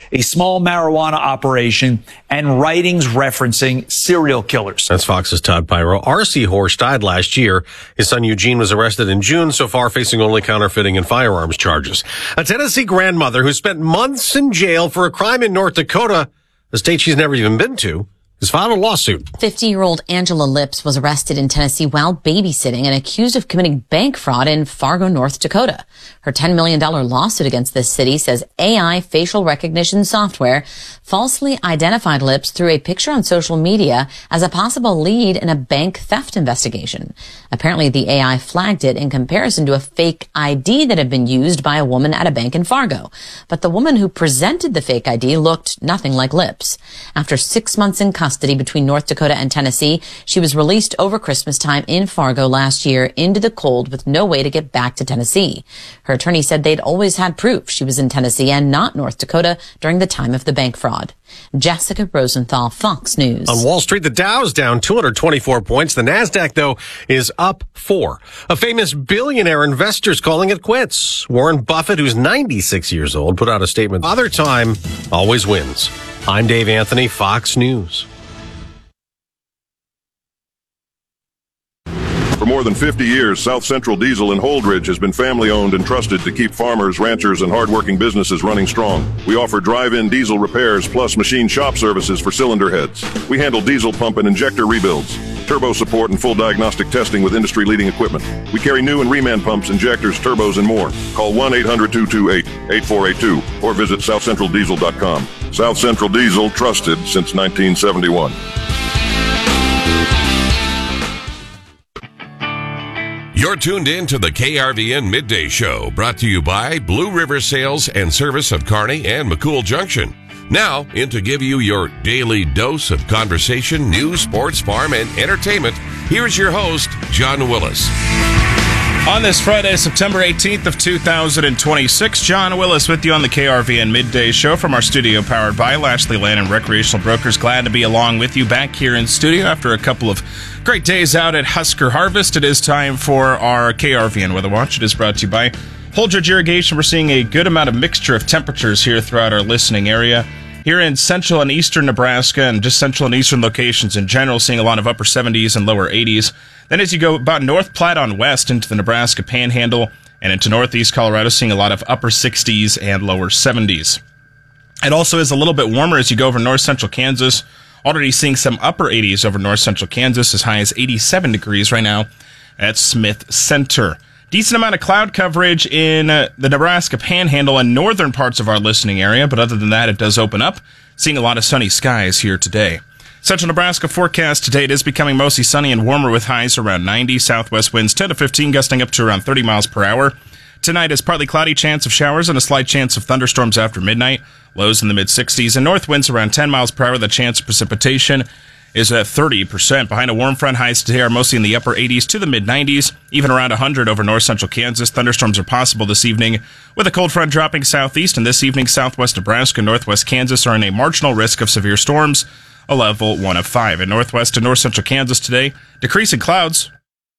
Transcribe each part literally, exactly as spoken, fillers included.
a small marijuana operation, and writings referencing serial killers. That's Fox's Todd Pyro. R C Horst died last year. His son Eugene was arrested in June, so far facing only counterfeiting and firearms charges. A Tennessee grandmother who spent months in jail for a crime in North Dakota, a state she's never even been to, has filed a lawsuit. fifty-year-old Angela Lips was arrested in Tennessee while babysitting and accused of committing bank fraud in Fargo, North Dakota. Her ten million dollars lawsuit against this city says A I facial recognition software falsely identified Lips through a picture on social media as a possible lead in a bank theft investigation. Apparently, the A I flagged it in comparison to a fake I D that had been used by a woman at a bank in Fargo. But the woman who presented the fake I D looked nothing like Lips. After six months in custody, Custody between North Dakota and Tennessee, she was released over Christmas time in Fargo last year into the cold with no way to get back to Tennessee. Her attorney said they'd always had proof she was in Tennessee and not North Dakota during the time of the bank fraud. Jessica Rosenthal, Fox News. On Wall Street, the Dow's down two hundred twenty-four points. The NASDAQ, though, is up four. A famous billionaire investor's calling it quits. Warren Buffett, who's ninety-six years old, put out a statement. Father Time always wins. I'm Dave Anthony, Fox News. For more than fifty years, South Central Diesel in Holdridge has been family-owned and trusted to keep farmers, ranchers, and hardworking businesses running strong. We offer drive-in diesel repairs plus machine shop services for cylinder heads. We handle diesel pump and injector rebuilds, turbo support, and full diagnostic testing with industry-leading equipment. We carry new and reman pumps, injectors, turbos, and more. Call one eight hundred two two eight eight four eight two or visit south central diesel dot com. South Central Diesel, trusted since nineteen seventy-one. You're tuned in to the K R V N Midday Show, brought to you by Blue River Sales and Service of Kearney and McCool Junction. Now, in to give you your daily dose of conversation, news, sports, farm, and entertainment, here's your host, John Willis. On this Friday, September eighteenth of two thousand twenty-six, John Willis with you on the K R V N Midday Show from our studio powered by Lashley Land and Recreational Brokers. Glad to be along with you back here in studio after a couple of great days out at Husker Harvest. It is time for our K R V N Weather Watch. It is brought to you by Holdridge Irrigation. We're seeing a good amount of mixture of temperatures here throughout our listening area. Here in central and eastern Nebraska and just central and eastern locations in general, seeing a lot of upper seventies and lower eighties. Then as you go about North Platte on west into the Nebraska Panhandle and into northeast Colorado, seeing a lot of upper sixties and lower seventies. It also is a little bit warmer as you go over north central Kansas. Already seeing some upper eighties over north central Kansas, as high as eighty-seven degrees right now at Smith Center. Decent amount of cloud coverage in uh, the Nebraska Panhandle and northern parts of our listening area, but other than that, it does open up. Seeing a lot of sunny skies here today. Central Nebraska forecast today, it is becoming mostly sunny and warmer with highs around ninety. Southwest winds ten to fifteen, gusting up to around thirty miles per hour. Tonight is partly cloudy, chance of showers and a slight chance of thunderstorms after midnight. Lows in the mid-sixties and north winds around ten miles per hour. The chance of precipitation is at thirty percent. Behind a warm front, highs today are mostly in the upper eighties to the mid-nineties, even around one hundred over north central Kansas. Thunderstorms are possible this evening with a cold front dropping southeast, and this evening southwest Nebraska and northwest Kansas are in a marginal risk of severe storms, a level one of five. In northwest and north central Kansas today, decreasing clouds.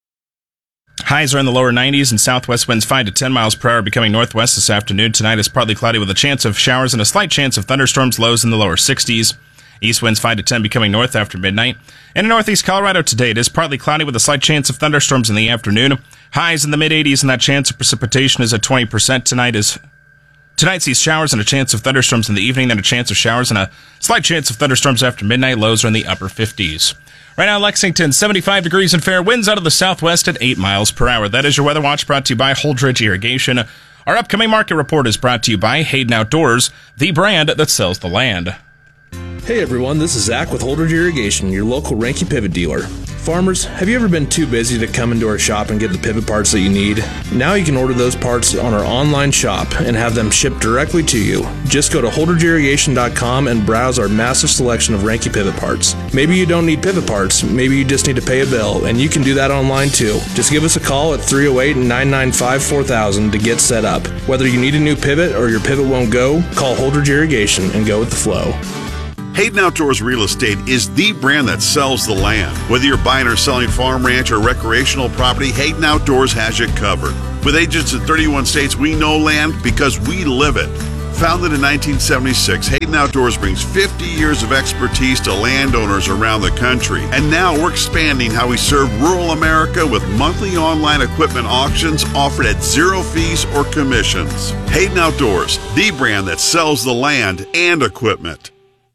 Highs are in the lower nineties and southwest winds five to ten miles per hour becoming northwest this afternoon. Tonight is partly cloudy with a chance of showers and a slight chance of thunderstorms, lows in the lower sixties. East winds five to ten becoming north after midnight. And in northeast Colorado today, it is partly cloudy with a slight chance of thunderstorms in the afternoon. Highs in the mid-eighties and that chance of precipitation is at twenty percent. Tonight is Tonight sees showers and a chance of thunderstorms in the evening, then a chance of showers and a slight chance of thunderstorms after midnight. Lows are in the upper fifties. Right now, Lexington, seventy-five degrees and fair. Winds out of the southwest at eight miles per hour. That is your Weather Watch, brought to you by Holdridge Irrigation. Our upcoming market report is brought to you by Hayden Outdoors, the brand that sells the land. Hey everyone, this is Zach with Holdridge Irrigation, your local Ranky pivot dealer. Farmers, have you ever been too busy to come into our shop and get the pivot parts that you need? Now you can order those parts on our online shop and have them shipped directly to you. Just go to holdridge irrigation dot com and browse our massive selection of Ranky pivot parts. Maybe you don't need pivot parts, maybe you just need to pay a bill, and you can do that online too. Just give us a call at three oh eight, nine nine five, four thousand to get set up. Whether you need a new pivot or your pivot won't go, call Holdridge Irrigation and go with the flow. Hayden Outdoors Real Estate is the brand that sells the land. Whether you're buying or selling farm, ranch, or recreational property, Hayden Outdoors has you covered. With agents in thirty-one states, we know land because we live it. Founded in nineteen seventy-six, Hayden Outdoors brings fifty years of expertise to landowners around the country. And now we're expanding how we serve rural America with monthly online equipment auctions offered at zero fees or commissions. Hayden Outdoors, the brand that sells the land and equipment.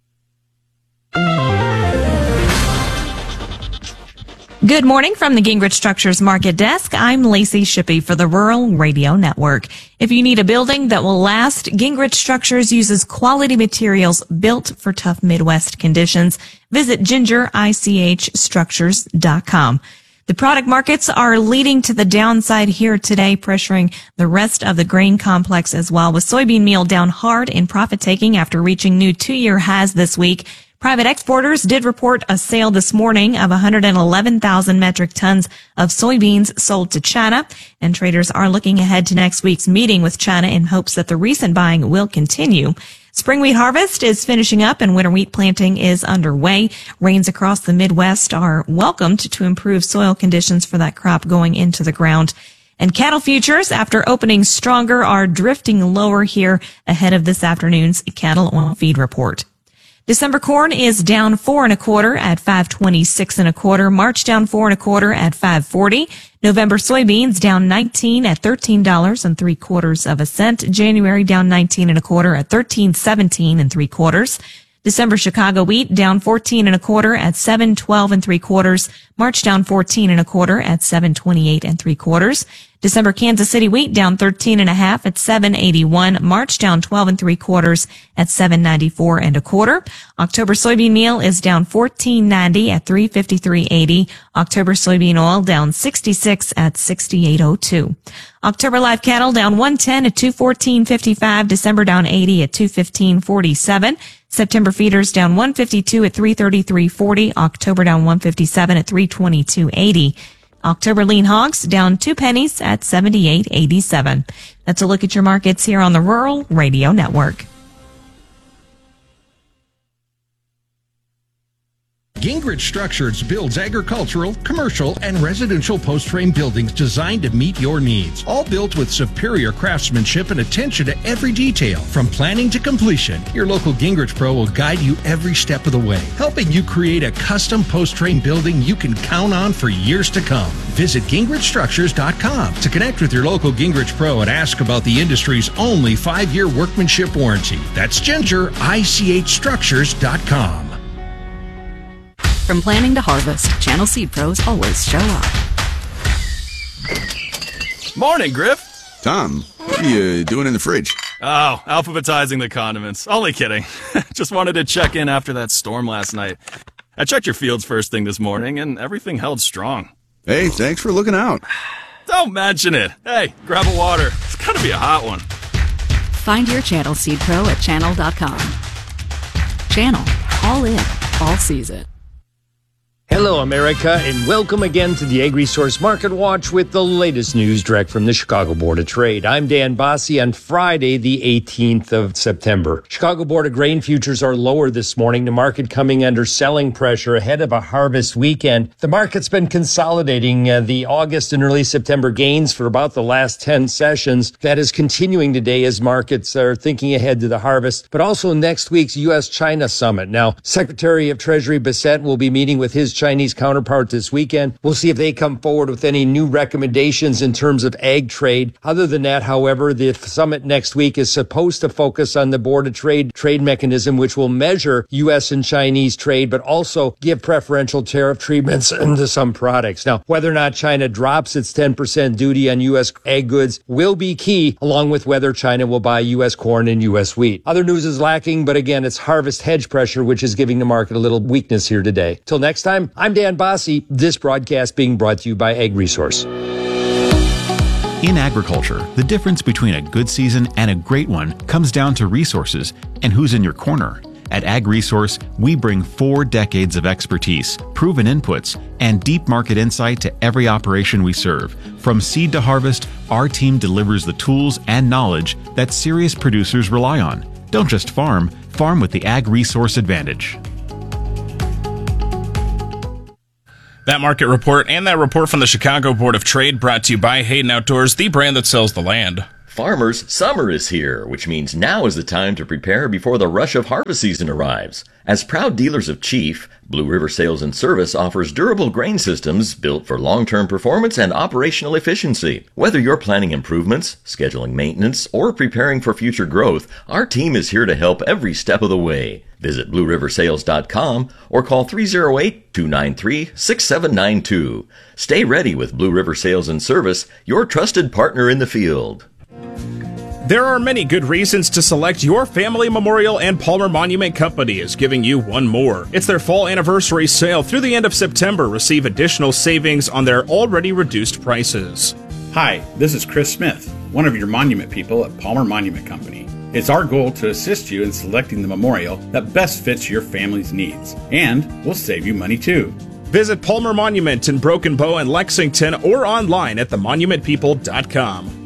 Good morning from the Gingrich Structures Market Desk. I'm Lacey Shippey for the Rural Radio Network. If you need a building that will last, Gingrich Structures uses quality materials built for tough Midwest conditions. Visit ginger ich structures dot com. The product markets are leading to the downside here today, pressuring the rest of the grain complex as well, with soybean meal down hard in profit taking after reaching new two-year highs this week. Private exporters did report a sale this morning of one hundred eleven thousand metric tons of soybeans sold to China, and traders are looking ahead to next week's meeting with China in hopes that the recent buying will continue. Spring wheat harvest is finishing up and winter wheat planting is underway. Rains across the Midwest are welcomed to improve soil conditions for that crop going into the ground. And cattle futures, after opening stronger, are drifting lower here ahead of this afternoon's cattle on feed report. December corn is down four and a quarter at five twenty-six and a quarter. March down four and a quarter at five forty. November soybeans down nineteen at thirteen dollars and three quarters of a cent. January down nineteen and a quarter at thirteen seventeen and three quarters. December Chicago wheat down fourteen and a quarter at seven twelve and three quarters. March down fourteen and a quarter at seven twenty-eight and three quarters. December Kansas City wheat down thirteen and a half at seven eighty-one. March down twelve and three quarters at seven ninety-four and a quarter. October soybean meal is down fourteen ninety at three fifty-three eighty. October soybean oil down sixty-six at sixty-eight oh two. October live cattle down one ten at two fourteen fifty-five. December down eighty at two fifteen forty-seven. September feeders down one fifty-two at three thirty-three forty. October down one fifty-seven at three twenty-two eighty. October lean hogs down two pennies at seventy-eight eighty-seven. That's a look at your markets here on the Rural Radio Network. Gingrich Structures builds agricultural, commercial, and residential post-frame buildings designed to meet your needs. All built with superior craftsmanship and attention to every detail. From planning to completion, your local Gingrich Pro will guide you every step of the way, helping you create a custom post-frame building you can count on for years to come. Visit gingrich structures dot com to connect with your local Gingrich Pro and ask about the industry's only five-year workmanship warranty. That's ginger ich structures dot com. From planning to harvest, Channel Seed Pros always show up. Morning, Griff. Tom, what are you doing in the fridge? Oh, alphabetizing the condiments. Only kidding. Just wanted to check in after that storm last night. I checked your fields first thing this morning, and everything held strong. Hey, thanks for looking out. Don't mention it. Hey, grab a water. It's gotta be a hot one. Find your Channel Seed Pro at channel dot com. Channel. All in. All season. Hello, America, and welcome again to the AgResource Market Watch with the latest news direct from the Chicago Board of Trade. I'm Dan Bossie on Friday, the eighteenth of September. Chicago Board of Grain futures are lower this morning, the market coming under selling pressure ahead of a harvest weekend. The market's been consolidating uh, the August and early September gains for about the last ten sessions. That is continuing today as markets are thinking ahead to the harvest, but also next week's U S China summit. Now, Secretary of Treasury Bissett will be meeting with his Chinese counterpart this weekend. We'll see if they come forward with any new recommendations in terms of ag trade. Other than that, however, the summit next week is supposed to focus on the Board of Trade trade mechanism, which will measure U S and Chinese trade, but also give preferential tariff treatments to some products. Now, whether or not China drops its ten percent duty on U S ag goods will be key, along with whether China will buy U S corn and U S wheat. Other news is lacking, but again, it's harvest hedge pressure, which is giving the market a little weakness here today. Till next time, I'm Dan Bossie, this broadcast being brought to you by AgResource. In agriculture, the difference between a good season and a great one comes down to resources and who's in your corner. At AgResource, we bring four decades of expertise, proven inputs, and deep market insight to every operation we serve. From seed to harvest, our team delivers the tools and knowledge that serious producers rely on. Don't just farm, farm with the AgResource advantage. That market report and that report from the Chicago Board of Trade brought to you by Hayden Outdoors, the brand that sells the land. Farmers, summer is here, which means now is the time to prepare before the rush of harvest season arrives. As proud dealers of Chief, Blue River Sales and Service offers durable grain systems built for long-term performance and operational efficiency. Whether you're planning improvements, scheduling maintenance, or preparing for future growth, our team is here to help every step of the way. Visit blue river sales dot com or call three oh eight, two nine three, six seven nine two. Stay ready with Blue River Sales and Service, your trusted partner in the field. There are many good reasons to select your family memorial, and Palmer Monument Company is giving you one more. It's their fall anniversary sale through the end of September. Receive additional savings on their already reduced prices. Hi, this is Chris Smith, one of your monument people at Palmer Monument Company. It's our goal to assist you in selecting the memorial that best fits your family's needs, and we'll save you money too. Visit Palmer Monument in Broken Bow and Lexington or online at the monument people dot com.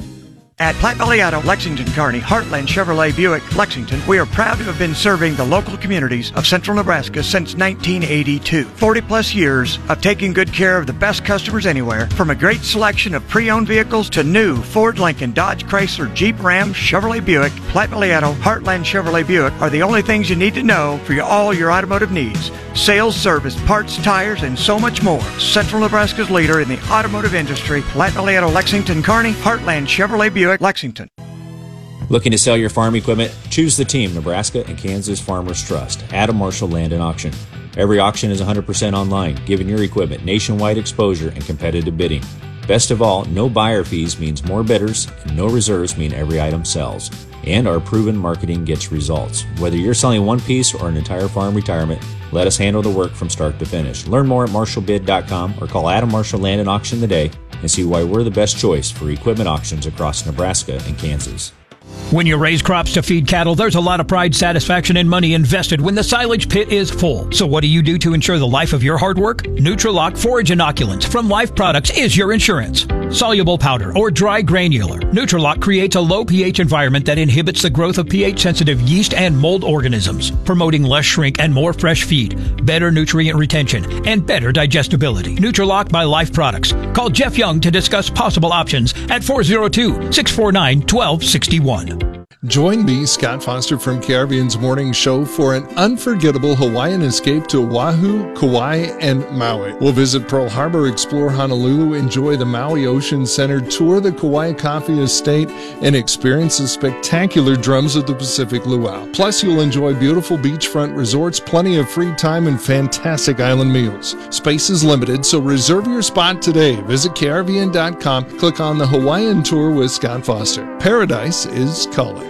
At Platte Valley Auto, Lexington, Kearney, Heartland Chevrolet Buick, Lexington, we are proud to have been serving the local communities of central Nebraska since nineteen eighty-two. forty plus years of taking good care of the best customers anywhere, from a great selection of pre-owned vehicles to new Ford, Lincoln, Dodge, Chrysler, Jeep, Ram, Chevrolet Buick. Platte Valley Auto, Heartland Chevrolet Buick are the only things you need to know for your, all your automotive needs. Sales, service, parts, tires, and so much more. Central Nebraska's leader in the automotive industry, Platte Valley Auto, Lexington, Kearney, Heartland Chevrolet Buick, Lexington. Looking to sell your farm equipment? Choose the team Nebraska and Kansas Farmers Trust. Adam Marshall Land and Auction. Every auction is one hundred percent online, giving your equipment nationwide exposure and competitive bidding. Best of all, no buyer fees means more bidders, and no reserves mean every item sells. And our proven marketing gets results. Whether you're selling one piece or an entire farm retirement, let us handle the work from start to finish. Learn more at marshall bid dot com or call Adam Marshall Land and Auction today and see why we're the best choice for equipment auctions across Nebraska and Kansas. When you raise crops to feed cattle, there's a lot of pride, satisfaction, and money invested when the silage pit is full. So what do you do to ensure the life of your hard work? Nutrilock Forage Inoculants from Life Products is your insurance. Soluble powder or dry granular, Nutrilock creates a low pH environment that inhibits the growth of pH-sensitive yeast and mold organisms, promoting less shrink and more fresh feed, better nutrient retention, and better digestibility. Nutrilock by Life Products. Call Jeff Young to discuss possible options at four oh two, six four nine, one two six one. Join me, Scott Foster from K R V N's Morning Show, for an unforgettable Hawaiian escape to Oahu, Kauai, and Maui. We'll visit Pearl Harbor, explore Honolulu, enjoy the Maui Ocean Center, tour the Kauai Coffee Estate, and experience the spectacular Drums of the Pacific Luau. Plus, you'll enjoy beautiful beachfront resorts, plenty of free time, and fantastic island meals. Space is limited, so reserve your spot today. Visit K R V N dot com, click on the Hawaiian Tour with Scott Foster. Paradise is calling.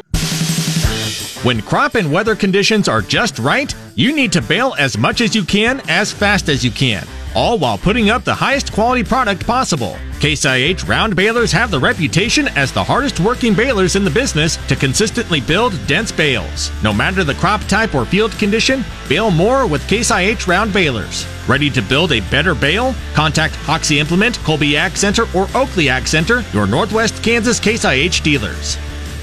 When crop and weather conditions are just right, you need to bale as much as you can, as fast as you can, all while putting up the highest quality product possible. Case I H round balers have the reputation as the hardest working balers in the business to consistently build dense bales. No matter the crop type or field condition, bale more with Case I H round balers. Ready to build a better bale? Contact Hoxie Implement, Colby Ag Center, or Oakley Ag Center, your Northwest Kansas Case I H dealers.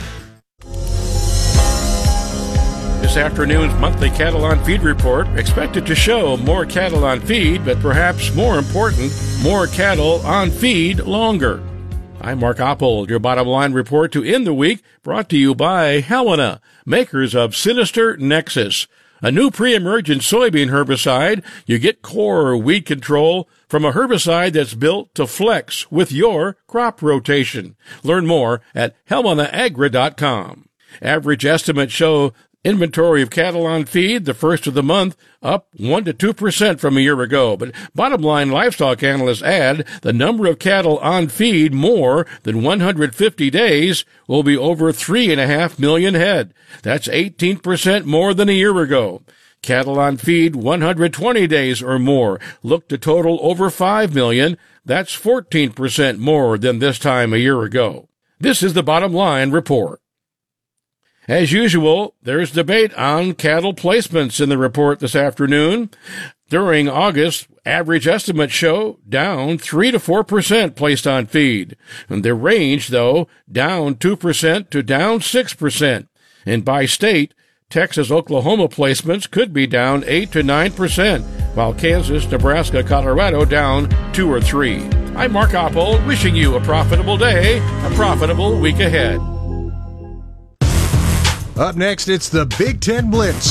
This afternoon's monthly Cattle on Feed report expected to show more cattle on feed, but perhaps more important, more cattle on feed longer. I'm Mark Oppold, your bottom line report to end the week, brought to you by Helena, makers of Sinister Nexus, a new pre-emergent soybean herbicide. You get core weed control from a herbicide that's built to flex with your crop rotation. Learn more at helena agra dot com. Average estimates show inventory of cattle on feed, the first of the month, up one to two percent from a year ago. But bottom line livestock analysts add the number of cattle on feed more than one hundred fifty days will be over three point five million head. That's eighteen percent more than a year ago. Cattle on feed one hundred twenty days or more look to total over five million. That's fourteen percent more than this time a year ago. This is the Bottom Line Report. As usual, there's debate on cattle placements in the report this afternoon. During August, average estimates show down three to four percent placed on feed. And the range, though, down two percent to down six percent. And by state, Texas, Oklahoma placements could be down eight to nine percent, while Kansas, Nebraska, Colorado down two or three. I'm Mark Oppold, wishing you a profitable day, a profitable week ahead. Up next, it's the Big Ten Blitz.